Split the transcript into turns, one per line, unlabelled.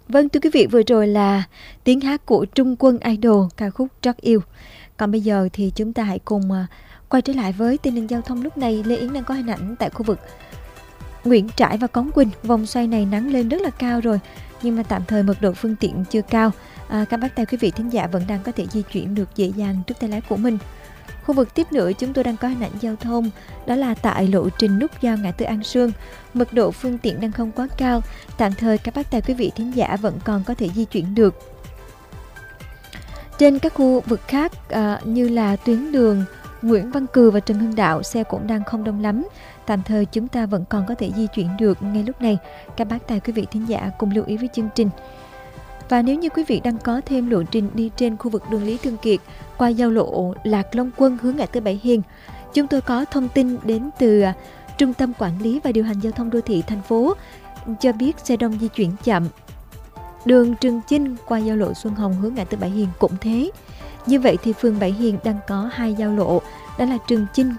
Vâng, thưa quý vị, vừa rồi là tiếng hát của Trung Quân Idol, ca khúc Trót Yêu. Còn bây giờ thì chúng ta hãy cùng quay trở lại với tình hình giao thông lúc này. Lê Yến đang có hình ảnh tại khu vực Nguyễn Trãi và Cống Quỳnh. Vòng xoay này nắng lên rất là cao rồi, nhưng mà tạm thời mật độ phương tiện chưa cao. Các bác tay quý vị thính giả vẫn đang có thể di chuyển được dễ dàng trước tay lái của mình. Khu vực tiếp nữa chúng tôi đang có hình ảnh giao thông, đó là tại lộ trình nút giao ngã tư An Sương. Mật độ phương tiện đang không quá cao, tạm thời các bác tài quý vị thính giả vẫn còn có thể di chuyển được. Trên các khu vực khác như là tuyến đường Nguyễn Văn Cừ và Trần Hưng Đạo, xe cũng đang không đông lắm. Tạm thời chúng ta vẫn còn có thể di chuyển được ngay lúc này. Các bác tài quý vị thính giả cùng lưu ý với chương trình. Và nếu như quý vị đang có thêm lộ trình đi trên khu vực đường Lý Thường Kiệt qua giao lộ Lạc Long Quân hướng ngã tư Bảy Hiền, chúng tôi có thông tin đến từ Trung tâm Quản lý và Điều hành Giao thông Đô thị thành phố cho biết xe đông di chuyển chậm. Đường Trường Chinh qua giao lộ Xuân Hồng hướng ngã tư Bảy Hiền cũng thế. Như vậy thì phường Bảy Hiền đang có hai giao lộ, đó là Trường Chinh